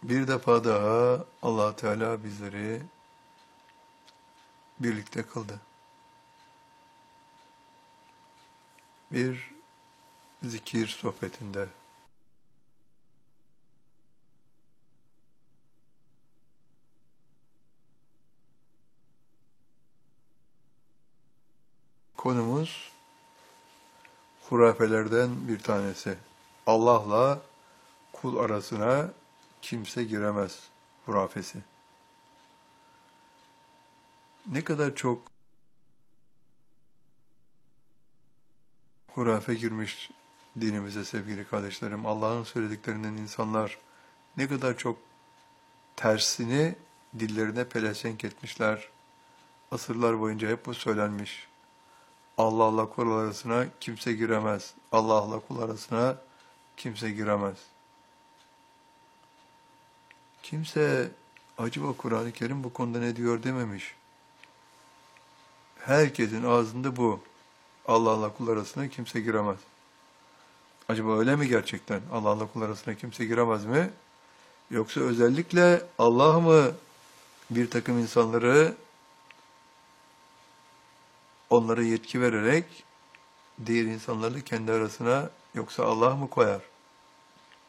Bir defa daha Allah Teala bizleri birlikte kıldı. Bir zikir sohbetinde. Konumuz hurafelerden bir tanesi. Allah'la kul arasına kimse giremez hurafesi. Ne kadar çok hurafe girmiş dinimize sevgili kardeşlerim. Allah'ın söylediklerinden insanlar ne kadar çok tersini dillerine pelesenk etmişler. Asırlar boyunca hep bu söylenmiş. Allah'la kul arasına kimse giremez. Allah'la kul arasına kimse giremez. Kimse acaba Kur'an-ı Kerim bu konuda ne diyor dememiş. Herkesin ağzında bu. Allah'la kul arasına kimse giremez. Acaba öyle mi gerçekten? Allah'la kul arasına kimse giremez mi? Yoksa özellikle Allah mı bir takım insanları onlara yetki vererek diğer insanlarla kendi arasına yoksa Allah mı koyar?